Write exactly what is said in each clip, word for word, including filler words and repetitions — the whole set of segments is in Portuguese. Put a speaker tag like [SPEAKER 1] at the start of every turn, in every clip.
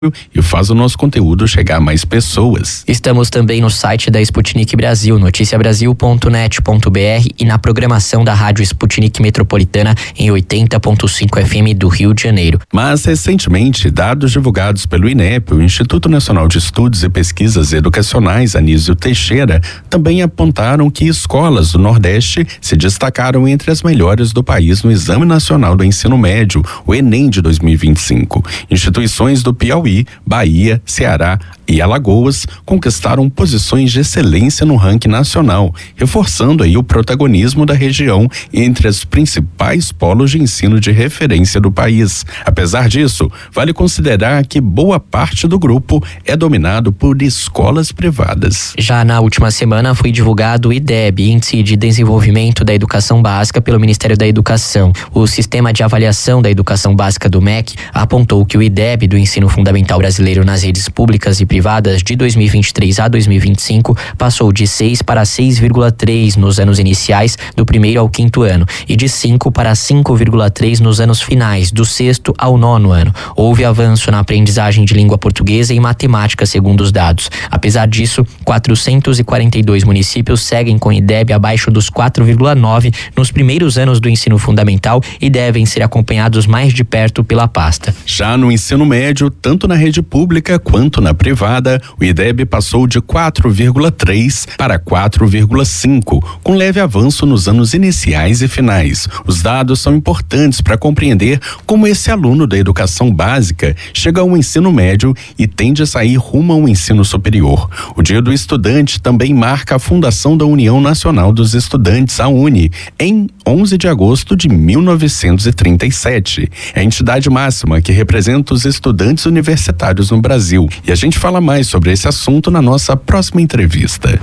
[SPEAKER 1] e faz o nosso conteúdo chegar a mais pessoas.
[SPEAKER 2] Estamos também no site da Sputnik Brasil, noticia brasil ponto net ponto b r, e na programação da Rádio Sputnik Metropolitana em oitenta ponto cinco F M do Rio de Janeiro.
[SPEAKER 1] Mas, recentemente, dados divulgados pelo INEP, o Instituto Nacional de Estudos e Pesquisas Educacionais, Anísio Teixeira, também apontaram que escolas do Nordeste se destacaram entre as melhores do país no Exame Nacional do Ensino Médio, o Enem de dois mil e vinte e cinco. Instituições do Piauí, Bahia, Ceará e Alagoas conquistaram posições de excelência no ranking nacional, reforçando aí o protagonismo da região entre os principais polos de ensino de referência do país. Apesar disso, vale considerar que boa parte do grupo é dominado por escolas privadas.
[SPEAKER 2] Já na última semana foi divulgado o I D E B, Índice de Desenvolvimento da Educação Básica, pelo Ministério da Educação. O Sistema de Avaliação da Educação Básica do M E C apontou que o I D E B do ensino fundamental brasileiro nas redes públicas e privadas de dois mil e vinte e três a dois mil e vinte e cinco passou de seis para seis vírgula três nos anos iniciais do primeiro ao quinto ano e de cinco para cinco vírgula três nos anos finais, do sexto ao nono ano. Houve avanço na aprendizagem de língua portuguesa e matemática, segundo os dados. Apesar disso, quatrocentos e quarenta e dois municípios seguem com I D E B abaixo dos quatro vírgula nove nos primeiros anos do ensino fundamental e devem ser acompanhados mais de perto pela pasta.
[SPEAKER 1] Já no ensino médio, tanto na rede pública quanto na privada, o I D E B passou de quatro vírgula três para quatro vírgula cinco, com leve avanço nos anos iniciais e finais. Os dados são importantes para compreender como esse aluno da educação básica chega ao ensino médio e tende a sair rumo ao ensino superior. O Dia do Estudante também marca a fundação da União Nacional dos Estudantes, a UNE, em onze de agosto de mil novecentos e trinta e sete. É a entidade máxima que representa os estudantes universitários no Brasil. E a gente fala mais sobre esse assunto na nossa próxima entrevista.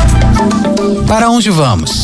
[SPEAKER 3] Para onde vamos?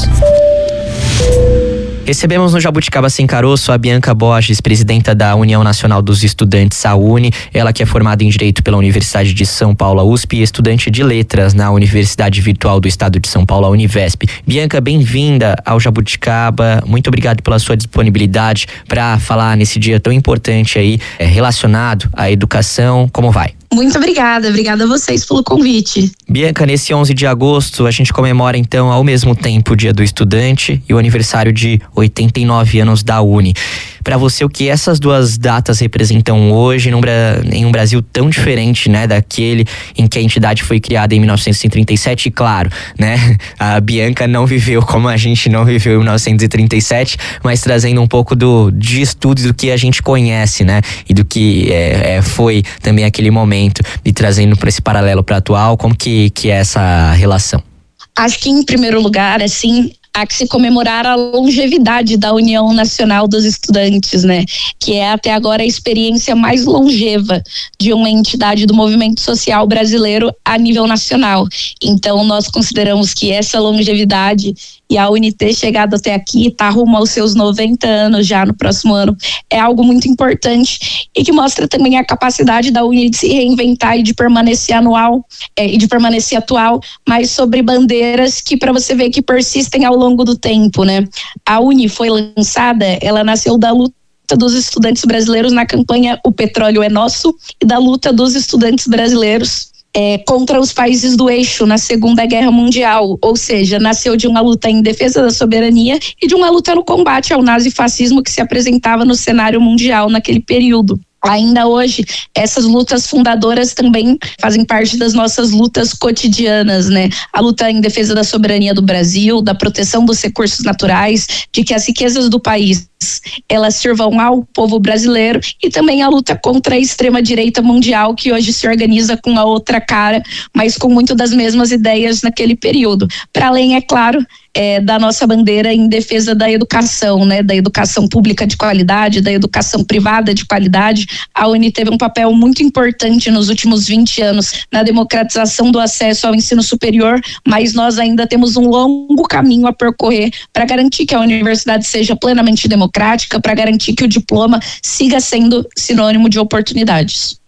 [SPEAKER 2] Recebemos no Jabuticaba Sem Caroço a Bianca Borges, presidenta da União Nacional dos Estudantes, a UNE. Ela que é formada em Direito pela Universidade de São Paulo, a U S P, e estudante de Letras na Universidade Virtual do Estado de São Paulo, a Univesp. Bianca, bem-vinda ao Jabuticaba. Muito obrigado pela sua disponibilidade para falar nesse dia tão importante aí, é, relacionado à educação. Como vai?
[SPEAKER 4] Muito obrigada, obrigada a vocês pelo convite.
[SPEAKER 2] Bianca, nesse onze de agosto a gente comemora então ao mesmo tempo o Dia do Estudante e o aniversário de oitenta e nove anos da UNE. Para você, o que essas duas datas representam hoje num, em um Brasil tão diferente, né, daquele em que a entidade foi criada em mil novecentos e trinta e sete? E claro, né, a Bianca não viveu como a gente não viveu em mil novecentos e trinta e sete, mas trazendo um pouco do, de estudos do que a gente conhece, né, e do que é, é, foi também aquele momento, e trazendo para esse paralelo para atual, como que, que é essa relação?
[SPEAKER 4] Acho que, em primeiro lugar, assim, há que se comemorar a longevidade da União Nacional dos Estudantes, né? Que é até agora a experiência mais longeva de uma entidade do movimento social brasileiro a nível nacional. Então, nós consideramos que essa longevidade e a UNE ter chegado até aqui, tá rumo aos seus noventa anos já no próximo ano, é algo muito importante e que mostra também a capacidade da UNE de se reinventar e de permanecer anual é, e de permanecer atual, mas sobre bandeiras que, para você ver, que persistem ao longo do tempo, né? A UNE foi lançada, ela nasceu da luta dos estudantes brasileiros na campanha O Petróleo é Nosso e da luta dos estudantes brasileiros É, contra os países do eixo na Segunda Guerra Mundial, ou seja, nasceu de uma luta em defesa da soberania e de uma luta no combate ao nazifascismo que se apresentava no cenário mundial naquele período. Ainda hoje, essas lutas fundadoras também fazem parte das nossas lutas cotidianas, né? A luta em defesa da soberania do Brasil, da proteção dos recursos naturais, de que as riquezas do país elas sirvam ao povo brasileiro, e também a luta contra a extrema-direita mundial, que hoje se organiza com a outra cara, mas com muito das mesmas ideias naquele período. Para além, é claro, É, da nossa bandeira em defesa da educação, né, da educação pública de qualidade, da educação privada de qualidade. A UNE teve um papel muito importante nos últimos vinte anos na democratização do acesso ao ensino superior, mas nós ainda temos um longo caminho a percorrer para garantir que a universidade seja plenamente democrática, para garantir que o diploma siga sendo sinônimo de oportunidades.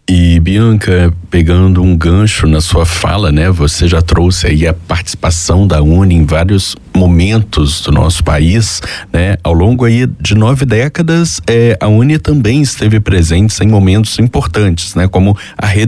[SPEAKER 1] E Bianca, pegando um gancho na sua fala, né? Você já trouxe aí a participação da Uni em vários momentos do nosso país, né? Ao longo aí de nove décadas, eh, a Uni também esteve presente em momentos importantes, né? Como a